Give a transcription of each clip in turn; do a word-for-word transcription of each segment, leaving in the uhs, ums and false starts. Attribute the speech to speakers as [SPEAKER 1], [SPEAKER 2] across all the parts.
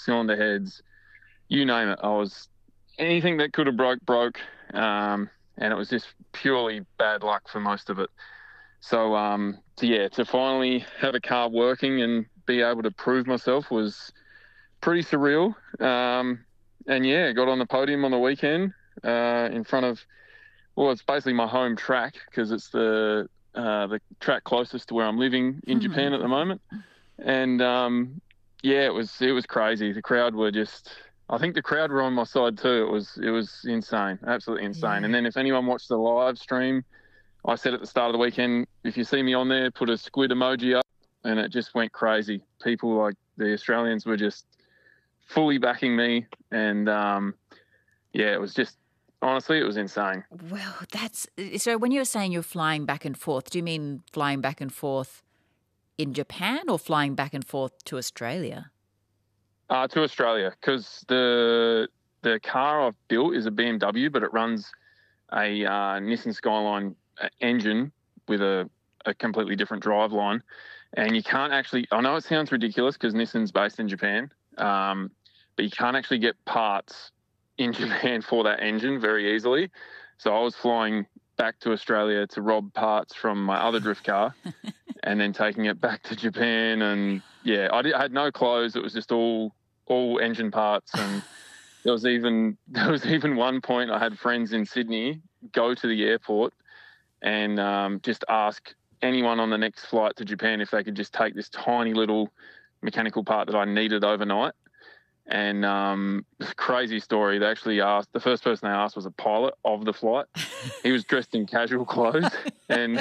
[SPEAKER 1] cylinder heads, you name it. I was anything that could have broke broke, um, and it was just purely bad luck for most of it. So, um, to, yeah, to finally have a car working and be able to prove myself was pretty surreal. Um, and, yeah, got on the podium on the weekend uh, in front of, well, it's basically my home track because it's the uh, the track closest to where I'm living in Japan at the moment. And, um, yeah, it was it was crazy. The crowd were just, I think the crowd were on my side too. It was, it was insane, absolutely insane.
[SPEAKER 2] Yeah.
[SPEAKER 1] And then if anyone watched the live stream, I said at the start of the weekend, if you see me on there, put a squid emoji up, and it just went crazy. People like the Australians were just fully backing me, and um, yeah, it was just, honestly, it was insane.
[SPEAKER 2] Well, that's so. When you were saying you're flying back and forth, do you mean flying back and forth in Japan or flying back and forth to Australia?
[SPEAKER 1] Uh, to Australia, because the the car I've built is a B M W, but it runs a uh, Nissan Skyline engine with a, a completely different drive line. And you can't actually, I know it sounds ridiculous because Nissan's based in Japan, um, but you can't actually get parts in Japan for that engine very easily. So I was flying back to Australia to rob parts from my other drift car and then taking it back to Japan. And yeah, I, did, I had no clothes. It was just all, all engine parts. And there was even, there was even one point I had friends in Sydney go to the airport and um, just ask anyone on the next flight to Japan if they could just take this tiny little mechanical part that I needed overnight. And um, crazy story, they actually asked, the first person they asked was a pilot of the flight. He was dressed in casual clothes and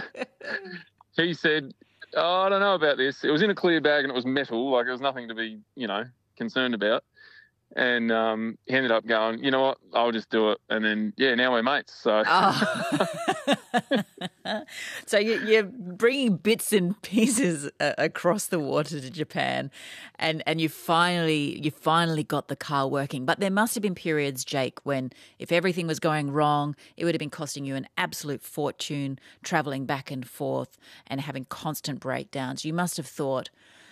[SPEAKER 1] he said, oh, I don't know about this. It was in a clear bag and it was metal, like it was nothing to be, you know, concerned about. And um, he ended up going, you know what, I'll just do it. And then, yeah, now we're mates. So,
[SPEAKER 2] oh. So you, you're bringing bits and pieces uh, across the water to Japan, and, and you finally you finally got the car working. But there must have been periods, Jake, when if everything was going wrong, it would have been costing you an absolute fortune travelling back and forth and having constant breakdowns. You must have thought,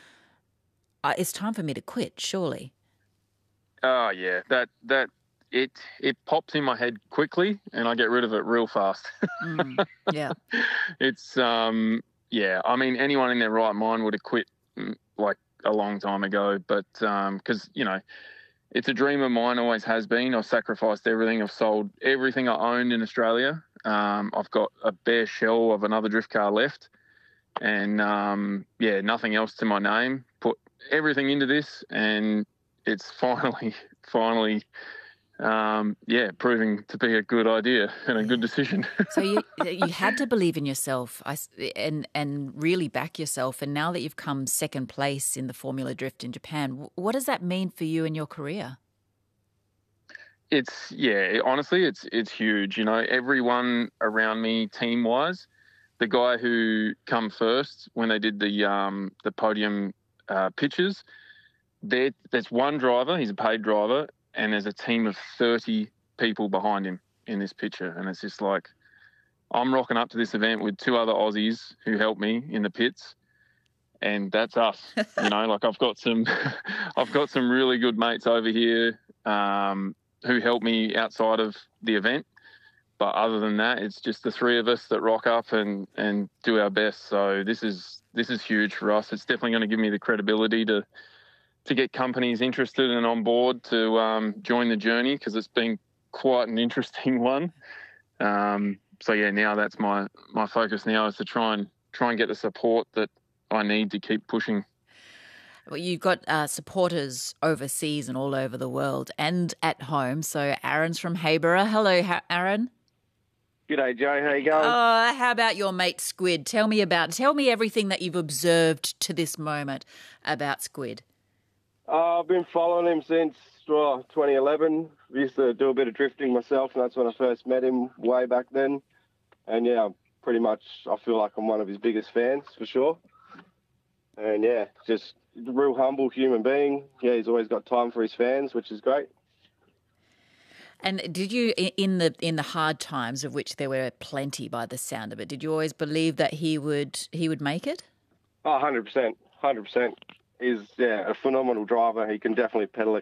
[SPEAKER 2] uh, it's time for me to quit, surely.
[SPEAKER 1] Oh yeah, that that it it pops in my head quickly, and I get rid of it real fast.
[SPEAKER 2] mm, yeah,
[SPEAKER 1] it's um yeah. I mean, anyone in their right mind would have quit like a long time ago, but um because you know, it's a dream of mine, always has been. I've sacrificed everything. I've sold everything I owned in Australia. Um, I've got a bare shell of another drift car left, and um yeah, nothing else to my name. Put everything into this, and it's finally, finally, um, yeah, proving to be a good idea and a good decision.
[SPEAKER 2] So you you had to believe in yourself and and really back yourself. And now that you've come second place in the Formula Drift in Japan, what does that mean for you and your career?
[SPEAKER 1] It's, yeah, honestly, it's it's huge. You know, everyone around me, team-wise, the guy who come first when they did the um, the podium uh, pitches, There, there's one driver, he's a paid driver, and there's a team of thirty people behind him in this picture. And it's just like, I'm rocking up to this event with two other Aussies who helped me in the pits, and that's us. You know, like I've got some, I've got some really good mates over here um, who help me outside of the event. But other than that, it's just the three of us that rock up and, and do our best. So this is this is huge for us. It's definitely going to give me the credibility to to get companies interested and on board to um, join the journey, because it's been quite an interesting one. Um, so yeah, now that's my, my focus now is to try and try and get the support that I need to keep pushing.
[SPEAKER 2] Well, you've got uh, supporters overseas and all over the world and at home. So Aaron's from Hayborough. Hello, ha- Aaron.
[SPEAKER 3] G'day, Joe. How you going?
[SPEAKER 2] Uh, how about your mate Squid? Tell me about, tell me everything that you've observed to this moment about Squid.
[SPEAKER 3] Uh, I've been following him since well, twenty eleven. I used to do a bit of drifting myself, and that's when I first met him way back then. And yeah, pretty much I feel like I'm one of his biggest fans for sure. And yeah, just a real humble human being. Yeah, he's always got time for his fans, which is great.
[SPEAKER 2] And did you, in the in the hard times, of which there were plenty by the sound of it, did you always believe that he would he would make it?
[SPEAKER 3] Oh, one hundred percent. one hundred percent. He's yeah, a phenomenal driver. He can definitely pedal a